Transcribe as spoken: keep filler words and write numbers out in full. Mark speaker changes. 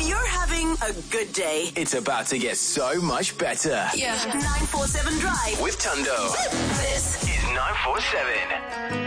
Speaker 1: you're having a good day.
Speaker 2: It's about to get so much better.
Speaker 1: Yeah. nine four seven Drive.
Speaker 2: With Tundo.
Speaker 1: This
Speaker 2: is nine four seven.